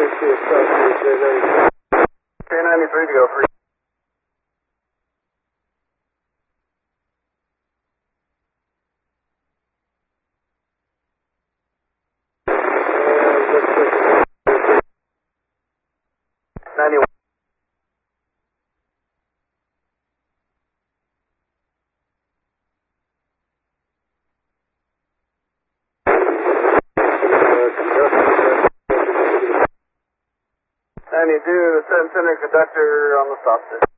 see it south. K93 to go free. Do the center conductor on the stop stick.